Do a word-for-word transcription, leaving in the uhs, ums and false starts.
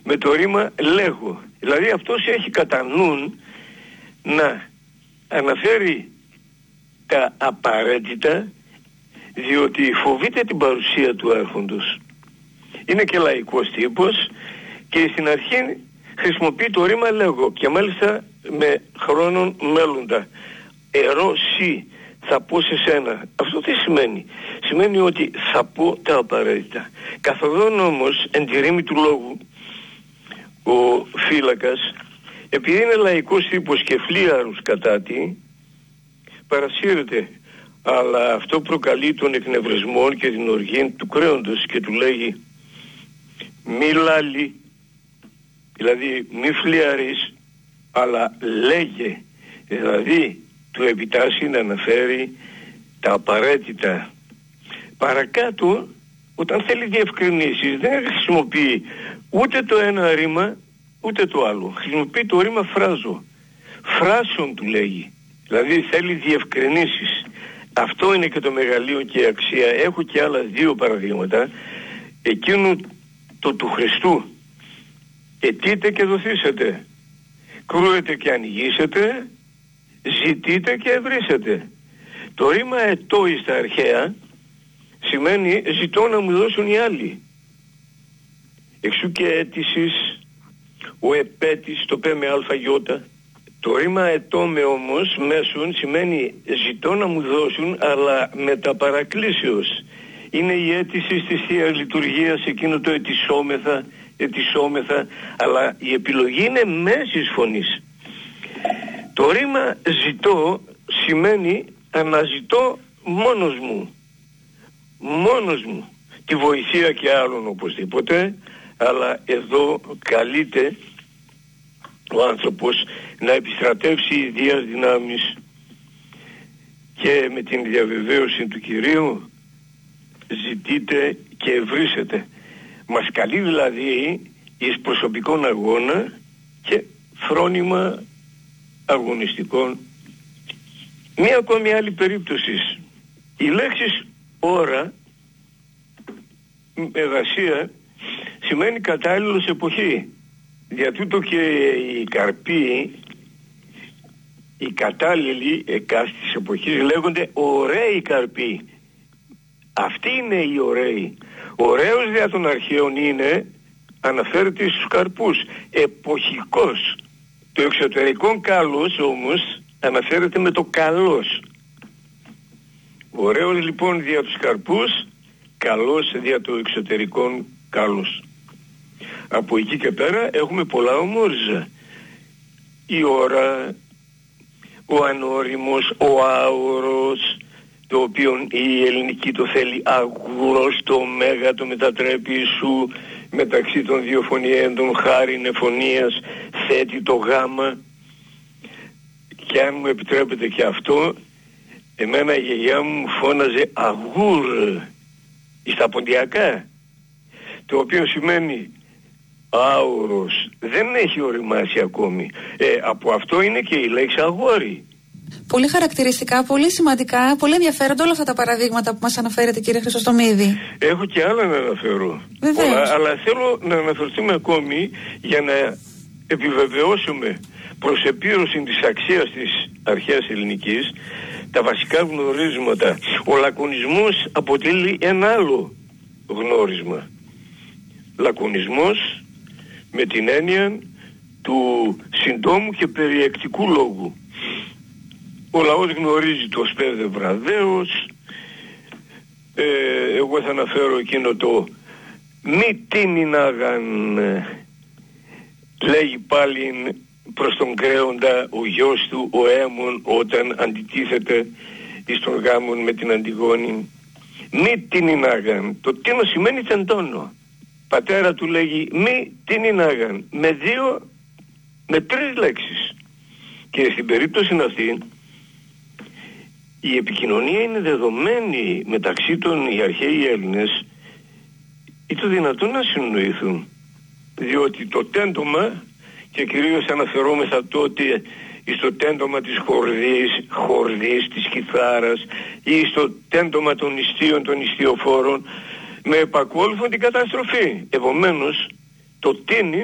με το ρήμα λέγω. Δηλαδή αυτός έχει κατά νου να αναφέρει τα απαραίτητα, διότι φοβείται την παρουσία του άρχοντος. Είναι και λαϊκός τύπος και στην αρχή χρησιμοποιεί το ρήμα λέγω και μάλιστα με χρόνων μέλλοντα. Ερώ σι, θα πω σε σένα. Αυτό τι σημαίνει? Σημαίνει ότι θα πω τα απαραίτητα. Καθοδόν όμως εν τη ρήμη του λόγου ο φύλακας, επειδή είναι λαϊκός τύπος και φλίαρους κατά τη, παρασύρεται, αλλά αυτό προκαλεί τον εκνευρισμό και την οργή του κρέοντος και του λέγει μη λάλη, δηλαδή μη φλιαρείς, αλλά λέγε, δηλαδή του επιτάσσει να αναφέρει τα απαραίτητα. Παρακάτω, όταν θέλει διευκρινήσεις, δεν χρησιμοποιεί ούτε το ένα ρήμα ούτε το άλλο. Χρησιμοποιεί το ρήμα φράζω. Φράσον του λέγει. Δηλαδή θέλει διευκρινήσεις. Αυτό είναι και το μεγαλείο και η αξία. Έχω και άλλα δύο παραδείγματα. Εκείνου το του Χριστού. Αιτείτε και δοθήσετε. Κρούετε και ανοιγήσετε. Ζητείτε και ευρύσετε. Το ρήμα ετώ εις τα αρχαία σημαίνει ζητώ να μου δώσουν οι άλλοι. Εξού και αίτησης, ο επέτης, το πέ με αλφα γιώτα. Το ρήμα ετώμε όμως μέσον σημαίνει ζητώ να μου δώσουν, αλλά μεταπαρακλήσεως. Είναι η αίτηση στη Θεία Λειτουργία, εκείνο το ετισόμεθα, ετισόμεθα, αλλά η επιλογή είναι μέσης φωνής. Το ρήμα ζητώ σημαίνει αναζητώ μόνος μου. Μόνος μου. Τη βοηθεία και άλλων οπωσδήποτε, αλλά εδώ καλείται ο άνθρωπος να επιστρατεύσει ιδίας δυνάμεις και με την διαβεβαίωση του Κυρίου ζητείτε και ευρύσετε. Μας καλεί δηλαδή εις προσωπικών αγώνα και φρόνημα αγωνιστικών. Μία ακόμη άλλη περίπτωση. Οι λέξεις ώρα, εργασία, σημαίνει κατάλληλος εποχή. Δια τούτο και οι καρποί, οι κατάλληλοι εκάστης εποχής λέγονται ωραίοι καρποί. Αυτοί είναι οι ωραίοι. Ωραίος δια των αρχαίων είναι, αναφέρεται στους καρπούς, εποχικός. Το εξωτερικό καλός όμως αναφέρεται με το καλός. Ωραίος λοιπόν δια τους καρπούς, καλός δια το εξωτερικό καλός. Από εκεί και πέρα έχουμε πολλά ομόριζα. Η ώρα, ο ανώριμος, ο άωρος, το οποίο η ελληνική το θέλει αγουρός, το μέγα το μετατρέπει σου, μεταξύ των δύο φωνιέντων χάριν εφωνίας θέτει το γάμα. Και αν μου επιτρέπετε και αυτό, εμένα η γιαγιά μου φώναζε αγούρ στα ποντιακά, το οποίο σημαίνει άουρος. Δεν έχει οριμάσει ακόμη. Ε, από αυτό είναι και η λέξη αγόρι. Πολύ χαρακτηριστικά, πολύ σημαντικά, πολύ ενδιαφέροντα όλα αυτά τα παραδείγματα που μας αναφέρετε, κύριε Χρυσοστομίδη. Έχω και άλλα να αναφέρω. Πολλά, αλλά θέλω να αναφερθούμε ακόμη για να επιβεβαιώσουμε προς επίρρωση της αξίας της αρχαίας ελληνικής τα βασικά γνωρίσματα. Ο λακωνισμός αποτελεί ένα άλλο γνώρισμα. Λακωνισμός με την έννοια του συντόμου και περιεκτικού λόγου. Ο λαός γνωρίζει το σπέβδε βραδέως. Ε, εγώ θα αναφέρω εκείνο το μη τίνιναγαν, λέγει πάλι προς τον κρέοντα ο γιος του ο Έμον όταν αντιτίθεται εις τον γάμον με την Αντιγόνη. Μη τίνιναγαν. Το τίνο σημαίνει τεντώνω. Πατέρα του λέγει μη τίνιναγαν. Με δύο, με τρεις λέξεις. Και στην περίπτωση αυτή η επικοινωνία είναι δεδομένη μεταξύ των οι αρχαίοι Έλληνες ή το δυνατόν να συνοηθούν, διότι το τέντομα, και κυρίως αναφερόμεθα τότε στο τέντομα της χορδής, χορδής της κιθάρας ή στο τέντομα των ιστίων, των ιστιοφόρων, με επακόλουθο την καταστροφή. Επομένως το τίνι